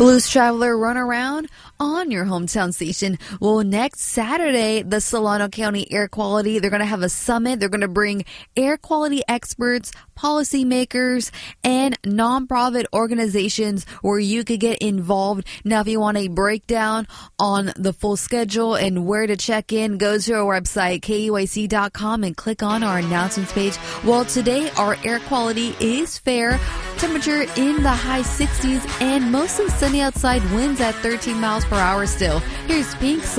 Blues Traveler Runaround on your hometown station. Well, next Saturday, the Solano County Air Quality, they're going to have a summit. They're going to bring air quality experts, policymakers, and nonprofit organizations where you could get involved. Now, if you want a breakdown on the full schedule and where to check in, go to our website, KUIC.com, and click on our announcements page. Well, today, our air quality is fair. Temperature in the high 60s and mostly sunny outside, winds at 13 miles per hour still. Here's Pink